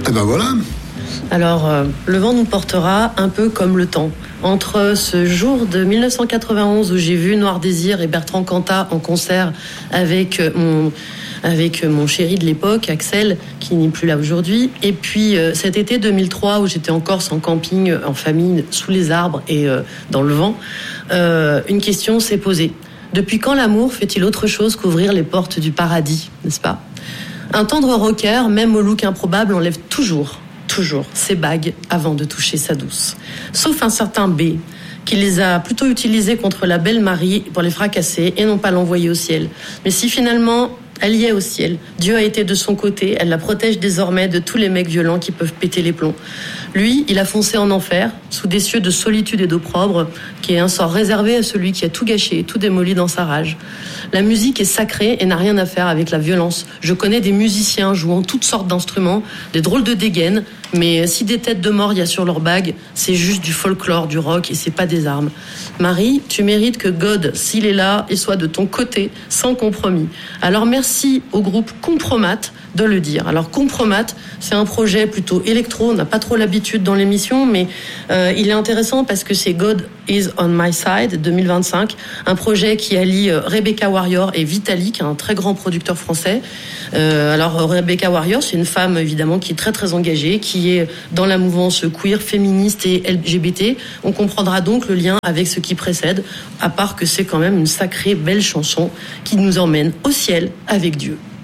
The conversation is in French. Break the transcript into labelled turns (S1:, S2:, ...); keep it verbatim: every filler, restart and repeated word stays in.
S1: Eh ben voilà.
S2: Alors, euh, le vent nous portera un peu comme le temps. Entre ce jour de dix-neuf cent quatre-vingt-onze où j'ai vu Noir Désir et Bertrand Cantat en concert avec mon, avec mon chéri de l'époque, Axel, qui n'est plus là aujourd'hui, et puis euh, cet été deux mille trois où j'étais en Corse en camping, en famille, sous les arbres et euh, dans le vent, euh, une question s'est posée. Depuis quand l'amour fait-il autre chose qu'ouvrir les portes du paradis, n'est-ce pas ? Un tendre rocker, même au look improbable, enlève toujours toujours ses bagues avant de toucher sa douce. Sauf un certain B, qui les a plutôt utilisées contre la belle Marie pour les fracasser et non pas l'envoyer au ciel. Mais si finalement elle y est au ciel, Dieu a été de son côté, elle la protège désormais de tous les mecs violents qui peuvent péter les plombs. Lui, il a foncé en enfer, sous des cieux de solitude et d'opprobre, qui est un sort réservé à celui qui a tout gâché et tout démoli dans sa rage. La musique est sacrée et n'a rien à faire avec la violence. Je connais des musiciens jouant toutes sortes d'instruments, des drôles de dégaines, mais si des têtes de mort il y a sur leur bague, c'est juste du folklore, du rock, et c'est pas des armes. Marie, tu mérites que God, s'il est là, et soit de ton côté, sans compromis. Alors merci au groupe Compromat de le dire. Alors Compromat, c'est un projet plutôt électro, on n'a pas trop l'habitude dans l'émission, mais euh, il est intéressant parce que c'est God is on my side deux mille vingt-cinq, un projet qui allie euh, Rebecca Warrior et Vitalik, un très grand producteur français. Euh, alors Rebecca Warrior, c'est une femme évidemment qui est très très engagée, qui est dans la mouvance queer, féministe et L G B T. On comprendra donc le lien avec ce qui précède, à part que c'est quand même une sacrée belle chanson qui nous emmène au ciel avec Dieu.